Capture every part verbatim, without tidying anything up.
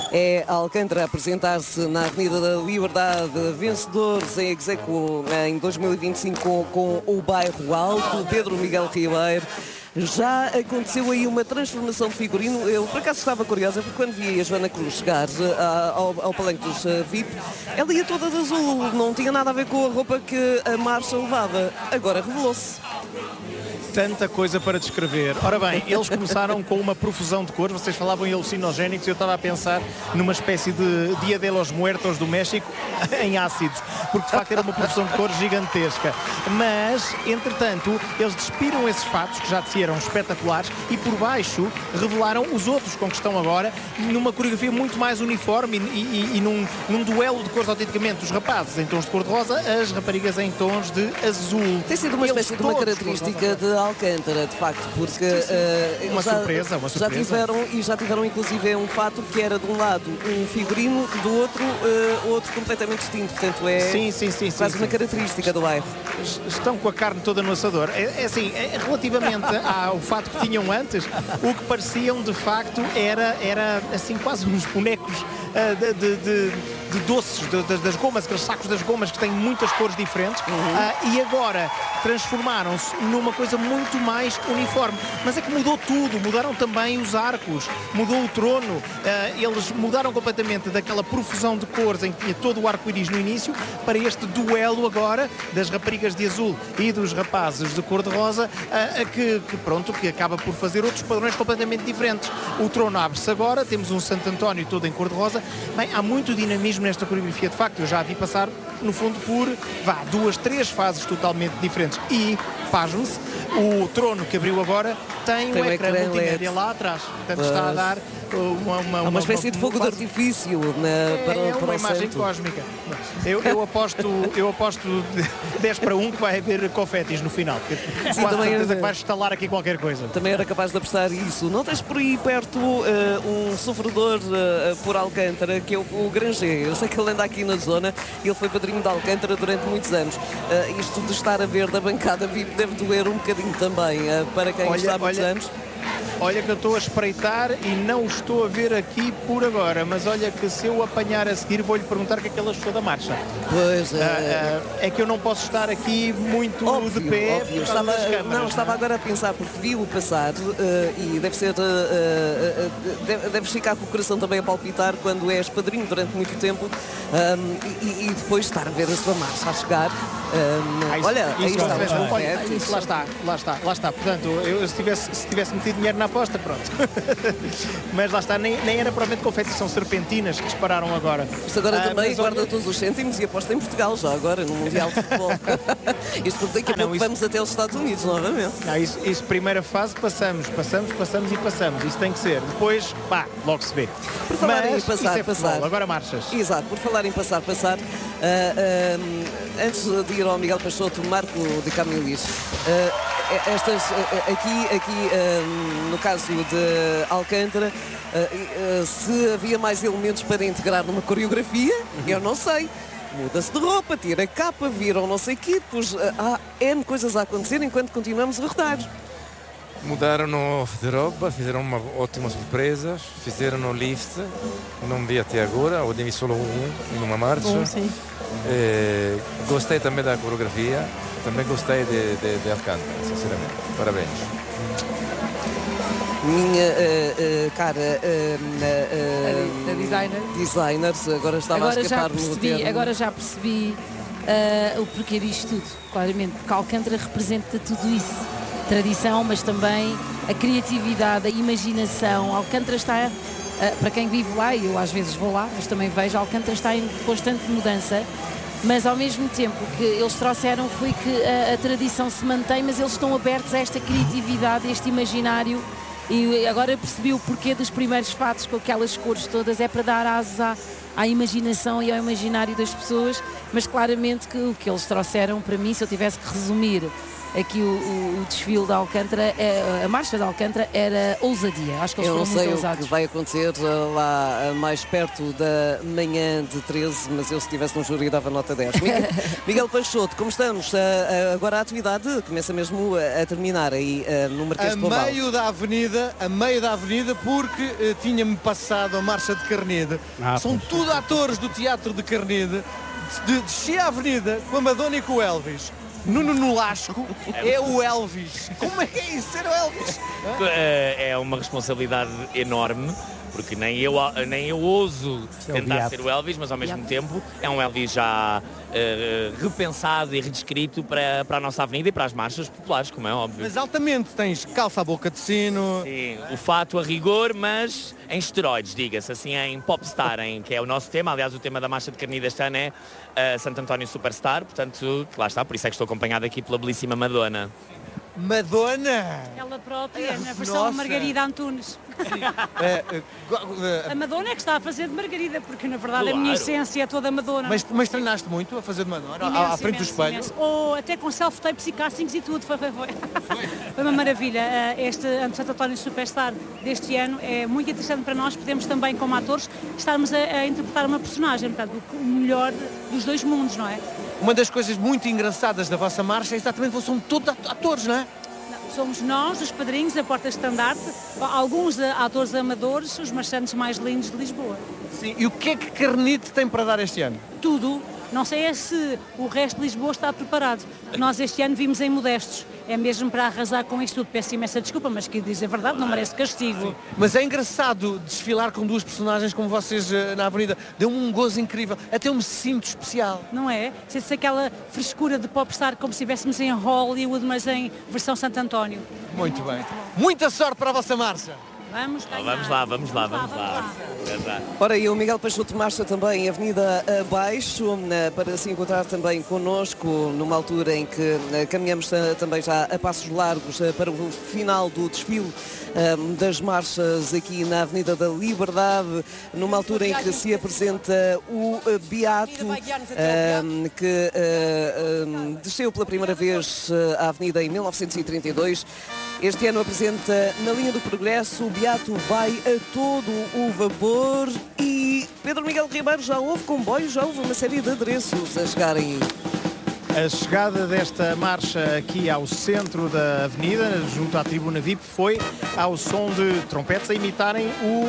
É Alcântara a apresentar-se na Avenida da Liberdade, vencedores em execuo em dois mil e vinte e cinco com, com o Bairro Alto, Pedro Miguel Ribeiro. Já aconteceu aí uma transformação de figurino. Eu, por acaso, estava curiosa, porque quando vi a Joana Cruz chegar uh, ao, ao palanque dos uh, V I P, ela ia toda de azul, não tinha nada a ver com a roupa que a Marcha levava. Agora revelou-se. Tanta coisa para descrever. Ora bem, eles começaram com uma profusão de cores. Vocês falavam em alucinogénicos, eu estava a pensar numa espécie de Dia de los Muertos do México em ácidos, porque de facto era uma profusão de cores gigantesca. Mas, entretanto, eles despiram esses fatos, que já de si eram espetaculares, e por baixo revelaram os outros com que estão agora, numa coreografia muito mais uniforme e, e, e num, num duelo de cores autenticamente. Os rapazes em tons de cor-de-rosa, as raparigas em tons de azul. Tem sido uma Eles espécie de uma característica de Alcântara, de facto, porque uh, uma, já, surpresa, uma surpresa. já tiveram e já tiveram inclusive um fato que era de um lado um figurino, do outro uh, outro completamente distinto, portanto é sim, sim, sim, quase sim, uma sim. característica do bairro. Estão com a carne toda no assador. É, é assim, é, relativamente ao fato que tinham antes, o que pareciam de facto era, era assim quase uns bonecos uh, de, de, de, de doces, de, de, das gomas, aqueles sacos das gomas que têm muitas cores diferentes, uhum. uh, e agora transformaram-se numa coisa muito mais uniforme. Mas é que mudou tudo, mudaram também os arcos, mudou o trono, uh, eles mudaram completamente daquela profusão de cores em que tinha todo o arco-íris no início para este duelo agora das raparigas de azul e dos rapazes de cor-de-rosa, uh, que, que pronto, que acaba por fazer outros padrões completamente diferentes. O trono abre-se agora, temos um Santo António todo em cor-de-rosa. Bem, há muito dinamismo nesta coreografia, de facto. Eu já a vi passar, no fundo, por vá, duas, três fases totalmente diferentes. E, pasme-se, o trono que abriu agora tem, tem um ecrã multimédia lá atrás. Portanto, pois. Está a dar uma, uma, uma espécie uma, de fogo uma, de artifício na, é, para, é para uma o imagem centro. Cósmica. Eu, eu, aposto, eu aposto dez para um que vai haver confetis no final. Sim, quase certeza era, que vai instalar aqui qualquer coisa. Também era capaz de apostar isso. Não tens por aí perto uh, um sofredor uh, por Alcântara, que é o, o Granger. Eu sei que ele anda aqui na zona e ele foi padrinho de Alcântara durante muitos anos. Uh, isto de estar a ver da bancada V I P deve doer um bocadinho também, uh, para quem olha, está há muitos olha. anos. Olha que eu estou a espreitar e não estou a ver aqui por agora, mas olha que se eu apanhar a seguir vou-lhe perguntar o que é que ele achou da marcha. Pois é. Ah, ah, é que eu não posso estar aqui muito óbvio, de pé. Óbvio. Estava, câmaras, não, estava não? agora a pensar, porque vi-o passar uh, e deve ser. Uh, uh, deve, deves ficar com o coração também a palpitar quando és padrinho durante muito tempo um, e, e depois estar a ver a sua marcha a chegar. Um, ah, isso, olha, isso, aí está, olha, olha, isso, lá está, lá está, lá está. Portanto, eu se tivesse, se tivesse metido dinheiro na aposta, pronto. Mas lá está, nem, nem era provavelmente confetes, são serpentinas que dispararam agora. Isto agora ah, também guarda olha... todos os cêntimos e aposta em Portugal já agora, no Mundial de Futebol. Isto porque daqui a ah, pouco isso... vamos até os Estados Unidos novamente. Ah, isso, isso, primeira fase, passamos, passamos, passamos e passamos. Isso tem que ser. Depois, pá, logo se vê. Por falar Mas, em passar, é passar. Futebol, agora marchas. Exato, por falar em passar, passar. Uh, uh, antes de ir ao Miguel Peixoto, Marco de Camilis, uh, estas, uh, aqui, aqui uh, no caso de Alcântara, uh, uh, se havia mais elementos para integrar numa coreografia, uhum. eu não sei. Muda-se de roupa, tira a capa, viram não sei o quê, pois uh, há N coisas a acontecer enquanto continuamos a rodar. Mudaram de roupa, fizeram uma ótima surpresa, fizeram lift, não vi até agora, eu vi solo um numa marcha. Bom, sim. Eh, gostei também da coreografia, também gostei de, de, de Alcântara, sinceramente. Parabéns. Minha uh, uh, cara, uh, uh, a, a designer. designers, agora estava agora a escapar já percebi, Agora já percebi uh, o porquê disto tudo, claramente, porque Alcântara representa tudo isso. Tradição, mas também a criatividade, a imaginação. Alcântara está, uh, para quem vive lá, e eu às vezes vou lá, mas também vejo, Alcântara está em constante mudança, mas ao mesmo tempo que eles trouxeram foi que a, a tradição se mantém, mas eles estão abertos a esta criatividade, a este imaginário, e agora percebi o porquê dos primeiros fatos com aquelas cores todas, é para dar asas à, à imaginação e ao imaginário das pessoas, mas claramente que o que eles trouxeram para mim, se eu tivesse que resumir aqui o, o, o desfile da Alcântara, a marcha da Alcântara era ousadia. Acho que eles Eu não foram muito sei o ousados. que vai acontecer uh, lá uh, mais perto da manhã de treze, mas eu se estivesse no júri dava nota dez. Miguel, Miguel Peixoto, como estamos? Uh, uh, agora a atividade começa mesmo a, a terminar aí uh, no Marquês A de Pombal. meio da avenida, a meio da avenida, porque uh, tinha-me passado a marcha de Carnide. Ah, São pois. tudo atores do Teatro de Carnide. De, desci a avenida com a Madonna e com o Elvis. Nuno Nolasco é o Elvis. Como é que é isso, ser o Elvis? É uma responsabilidade enorme, porque nem eu, nem eu ouso é o tentar Beato. ser o Elvis, mas ao mesmo tempo é um Elvis já uh, repensado e redescrito para, para a nossa avenida e para as marchas populares, como é óbvio. Mas altamente, tens calça à boca de sino. Sim, o fato a rigor, mas em esteroides, diga-se, assim em popstar, em, que é o nosso tema. Aliás, o tema da marcha de Carnide este ano é uh, Santo António Superstar, portanto, lá está, por isso é que estou acompanhado aqui pela belíssima Madonna. Madonna! Ela própria, na versão Nossa. Margarida Antunes. É, é, é, A Madonna é que está a fazer de Margarida, porque na verdade a Claro. minha essência é toda Madonna. mas, mas treinaste muito a fazer de Madonna? Imenso, à, à frente imenso, do espelho? imenso. Ou até com self-tapes e castings e tudo. Foi, foi, foi. Foi uma maravilha. Eh, Este Santo António Superstar deste ano é muito interessante para nós. Podemos também, como atores, estarmos a, a interpretar uma personagem, portanto, o melhor dos dois mundos, não é? Uma das coisas muito engraçadas da vossa marcha é exatamente que são todos atores, não é? Não, somos nós, os padrinhos, a porta-estandarte, alguns eh, atores amadores, os marchantes mais lindos de Lisboa. Sim. E o que é que Carnide tem para dar este ano? Tudo. Não sei é se o resto de Lisboa está preparado. Nós este ano vimos em Modestos. É mesmo para arrasar com isto tudo. Peço imensa desculpa, mas que dizer a verdade não merece castigo. Mas é engraçado desfilar com duas personagens como vocês eh, na avenida. Deu-me um gozo incrível. Até eu me sinto especial. Não é? Sente-se aquela frescura de popstar como se estivéssemos em Hollywood, mas em versão Santo António. Muito bem. Muita sorte para a vossa marcha. Vamos Oh, ganhar. vamos lá, vamos lá, vamos vamos lá. Até já. Ora, e o Miguel Peixoto marcha também Avenida abaixo eh, para se encontrar também connosco numa altura em que eh, caminhamos eh, também já a passos largos eh, para o final do desfile eh, das marchas aqui na Avenida da Liberdade, numa altura em que se apresenta o eh, Beato, eh, que eh, eh, desceu pela primeira vez eh, à Avenida em mil novecentos e trinta e dois. Este ano apresenta na linha do progresso, o Beato vai a todo o vapor e Pedro Miguel Ribeiro, já houve comboio, já houve uma série de adereços a chegarem. A chegada desta marcha aqui ao centro da avenida, junto à tribuna V I P, foi ao som de trompetes a imitarem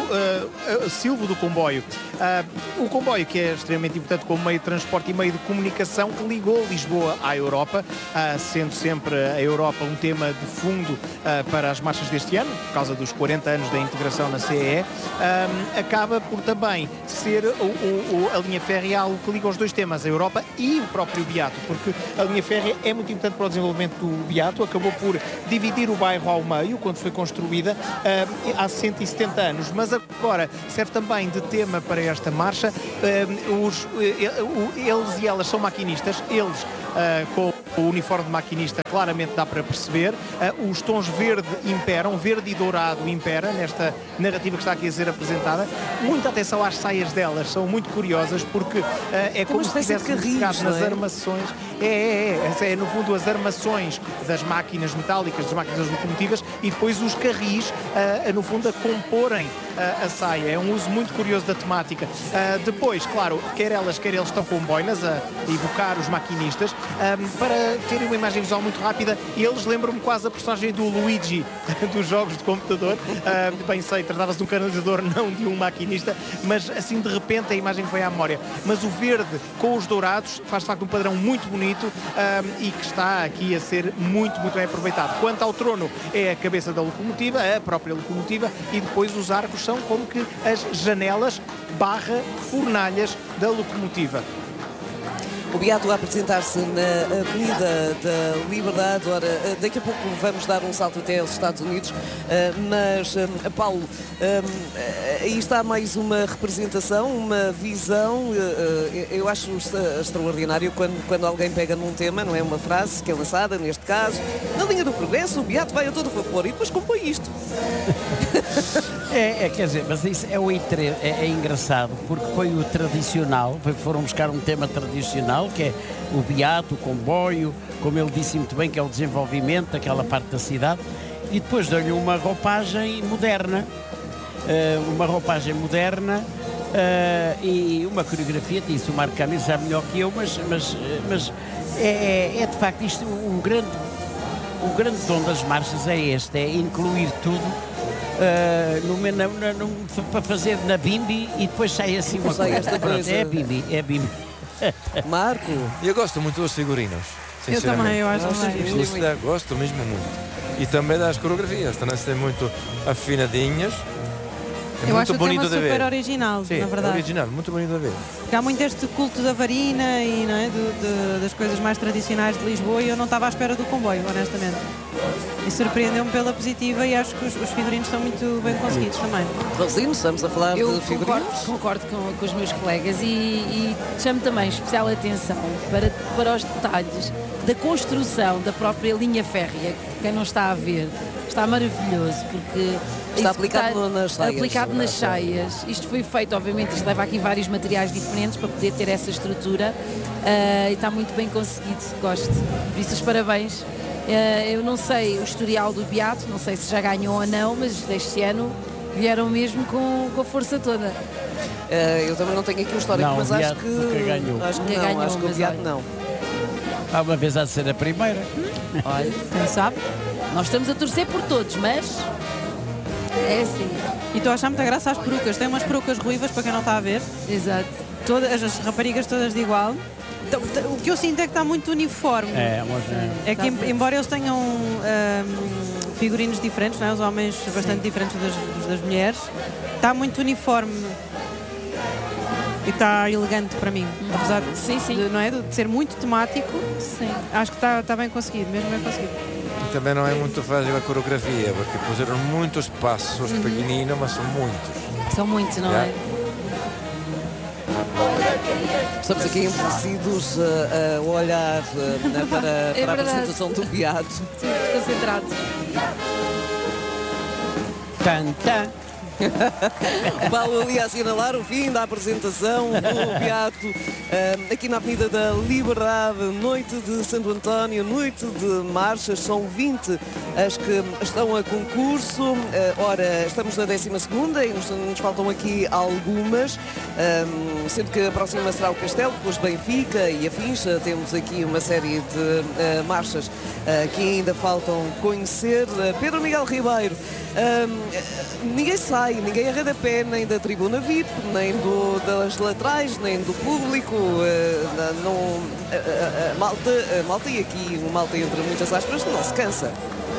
o uh, silvo do comboio. Uh, o comboio, que é extremamente importante como meio de transporte e meio de comunicação, que ligou Lisboa à Europa, uh, sendo sempre a Europa um tema de fundo uh, para as marchas deste ano, por causa dos quarenta anos da integração na C E E, um, acaba por também ser o, o, a linha férrea algo que liga os dois temas, a Europa e o próprio Beato, porque a linha férrea é muito importante para o desenvolvimento do Beato, acabou por dividir o bairro ao meio quando foi construída uh, há cento e setenta anos, mas agora serve também de tema para esta marcha. Uh, os, uh, eles e elas são maquinistas, eles uh, com o uniforme de maquinista claramente dá para perceber, uh, os tons verde imperam, verde e dourado impera nesta narrativa que está aqui a ser apresentada. Muita atenção às saias delas, são muito curiosas porque uh, é como, Como se espécie de tivessem carris, nas não é? armações. É, é, é, é, no fundo as armações das máquinas metálicas, das máquinas locomotivas e depois os carris, uh, no fundo a comporem uh, a saia. É um uso muito curioso da temática. Uh, depois, claro, quer elas, quer eles estão com boinas a evocar os maquinistas. Um, para terem uma imagem visual muito rápida, eles lembram-me quase a personagem do Luigi dos jogos de computador. Uh, bem sei, tratava-se de um canalizador, não de um maquinista, mas assim de repente a imagem foi à memória. Mas o verde com os dourados faz de facto um padrão muito bonito um, e que está aqui a ser muito, muito bem aproveitado. Quanto ao trono, é a cabeça da locomotiva, a própria locomotiva, e depois os arcos são como que as janelas barra fornalhas da locomotiva. O Beato a apresentar-se na Avenida da Liberdade. Ora, daqui a pouco vamos dar um salto até aos Estados Unidos, mas, Paulo, aí está mais uma representação, uma visão. Eu acho extraordinário quando, quando alguém pega num tema, não é uma frase que é lançada, neste caso, na linha do progresso, o Beato vai a todo vapor e depois compõe isto. É, é, quer dizer, mas isso é, o inter... é, é engraçado, porque foi o tradicional, foi, foram buscar um tema tradicional, que é o beato, o comboio, como ele disse muito bem, que é o desenvolvimento daquela parte da cidade, e depois deu-lhe uma roupagem moderna, uh, uma roupagem moderna uh, e uma coreografia, disse o Marco Camis, já melhor que eu, mas, mas, mas é, é, é de facto isto, um grande, o grande tom das marchas é este, é incluir tudo. Uh, no, na, na, no, para fazer na bimbi e depois sai assim uma sai coisa. Esta coisa. É bimbi, é bimbi. Marco? Eu gosto muito dos figurinos. Eu também, eu acho que gosto, da, gosto mesmo muito. E também das coreografias, também são muito afinadinhas. É eu muito acho bonito que é de super ver. original, Sim, na verdade. É original, muito bonito de ver. Porque há muito este culto da varina e não é, do, de, das coisas mais tradicionais de Lisboa, e eu não estava à espera do comboio, honestamente. E surpreendeu-me pela positiva, e acho que os, os figurinos estão muito bem conseguidos também. Rosino, estamos a falar Eu de figurinos? concordo, concordo com, com os meus colegas e, e chamo também especial atenção para, para os detalhes da construção da própria linha férrea. Quem não está a ver, está maravilhoso, porque está aplicado nas saias. aplicado nas saias. Isto foi feito, obviamente, isto leva aqui vários materiais diferentes para poder ter essa estrutura, uh, e está muito bem conseguido, gosto. Por isso, os parabéns. Uh, eu não sei o historial do Beato, não sei se já ganhou ou não, mas deste ano vieram mesmo com, com a força toda. Uh, eu também não tenho aqui o histórico, não, mas o acho que nunca ganhou. Acho que nunca não, ganhou, acho que o Beato olha. não. Há uma vez há de ser a primeira. Olha, quem sabe? Nós estamos a torcer por todos, mas é assim. E estou a achar muita graça às perucas. Tem umas perucas ruivas, para quem não está a ver. Exato. Todas, as raparigas todas de igual. Então, o que eu sinto é que está muito uniforme. É, mas, é que, em, embora eles tenham um, figurinos diferentes, não é? Os homens bastante Sim. diferentes das, dos das mulheres, está muito uniforme e está elegante para mim. Uhum. Apesar de, sim, sim. De, não é? de ser muito temático, sim. acho que está, está bem conseguido, mesmo bem conseguido. E também não é muito fácil a coreografia, porque puseram muitos passos uhum. pequeninos, mas são muitos. São muitos, não yeah. é? Estamos aqui endurecidos a, a olhar uh, para, é para a apresentação do Beato. Sim, concentrados. Tanta. Paulo ali a assinalar o fim da apresentação do Beato uh, aqui na Avenida da Liberdade, noite de Santo António, noite de marchas, são vinte as que estão a concurso. Uh, ora, estamos na décima segunda e nos, nos faltam aqui algumas, um, sendo que a próxima será o Castelo, depois Benfica e afins. Uh, temos aqui uma série de uh, marchas uh, que ainda faltam conhecer. Uh, Pedro Miguel Ribeiro, uh, ninguém sai, ninguém arreda pé, nem da tribuna V I P, nem do, das laterais, nem do público. Uh, não, uh, uh, malta, uh, malta e aqui, o malta entre muitas aspas, não se cansa.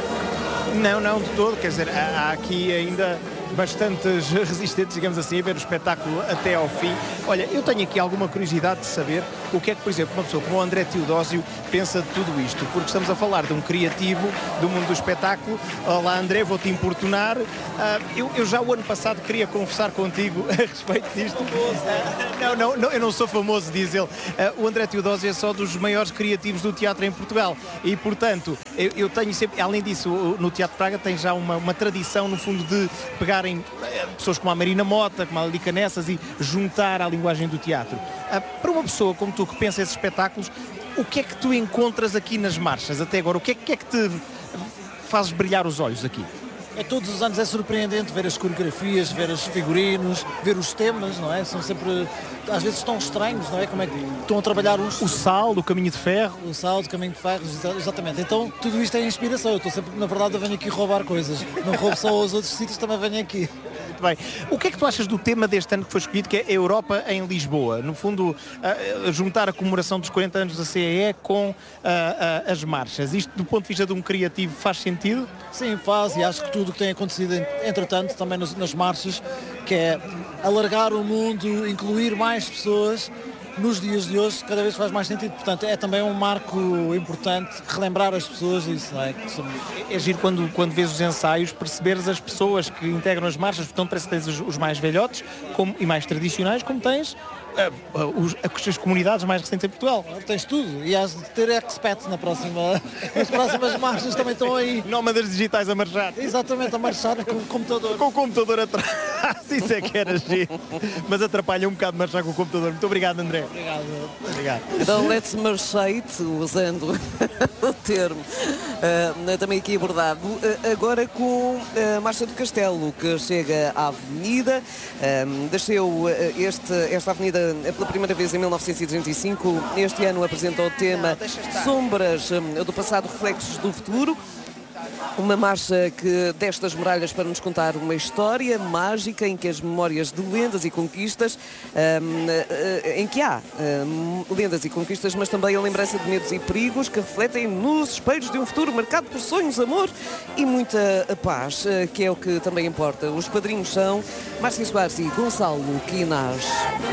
Não, não, de todo, quer dizer, há, há aqui ainda bastantes resistentes, digamos assim, a ver o espetáculo até ao fim. Olha, eu tenho aqui alguma curiosidade de saber o que é que, por exemplo, uma pessoa como o André Teodósio pensa de tudo isto, porque estamos a falar de um criativo do mundo do espetáculo. Olá, André, vou-te importunar. Uh, eu, eu já o ano passado queria conversar contigo a respeito disto. Uh, não, não, não, eu não sou famoso, diz ele. Uh, o André Teodósio é só dos maiores criativos do teatro em Portugal e, portanto, eu, eu tenho sempre, além disso, no Teatro Praga tem já uma, uma tradição, no fundo, de pegar em pessoas como a Marina Mota, como a Lili Nessas e juntar à linguagem do teatro. Uh, para uma pessoa como tu que pensa esses espetáculos, o que é que tu encontras aqui nas marchas até agora? O que é que, é que te fazes brilhar os olhos aqui? É, todos os anos é surpreendente ver as coreografias, ver os figurinos, ver os temas, não é? São sempre, às vezes, tão estranhos, não é? Como é que estão a trabalhar os... O sal do Caminho de Ferro. O sal do Caminho de Ferro, exatamente. Então, tudo isto é inspiração. Eu estou sempre, na verdade, eu venho aqui roubar coisas. Não roubo só aos outros sítios, também venho aqui. Muito bem. O que é que tu achas do tema deste ano que foi escolhido, que é a Europa em Lisboa? No fundo, uh, juntar a comemoração dos quarenta anos da C E E com uh, uh, as marchas. Isto, do ponto de vista de um criativo, faz sentido? Sim, faz, e acho que tudo o que tem acontecido, entretanto, também nas, nas marchas, que é alargar o mundo, incluir mais pessoas, nos dias de hoje cada vez faz mais sentido. Portanto, é também um marco importante relembrar as pessoas disso, não é? Que somos... É giro quando, quando vês os ensaios, perceberes as pessoas que integram as marchas. Portanto, parece que tens os, os mais velhotes como, e mais tradicionais, como tens uh, uh, os, as comunidades mais recentes em Portugal. Tens tudo. E has de ter expats na próxima, nas próximas marchas também estão aí. Nómadas digitais a marchar. Exatamente, a marchar com o computador. Com o computador atrás. Isso é que era giro. Mas atrapalha um bocado marchar com o computador. Muito obrigado, André. Obrigado. Obrigado. Então, let's marchate, usando o termo uh, também aqui abordado, uh, agora com a Marcha do Castelo, que chega à Avenida. Um, desceu uh, este, esta avenida pela primeira vez em mil novecentos e duzentos e cinco. Este ano apresentou o tema Sombras um, do Passado, Reflexos do Futuro. Uma marcha que desce das muralhas para nos contar uma história mágica em que as memórias de lendas e conquistas, um, em que há um, lendas e conquistas, mas também a lembrança de medos e perigos que refletem nos espelhos de um futuro marcado por sonhos, amor e muita paz, que é o que também importa. Os padrinhos são Márcia Soares e Gonçalo Quinás.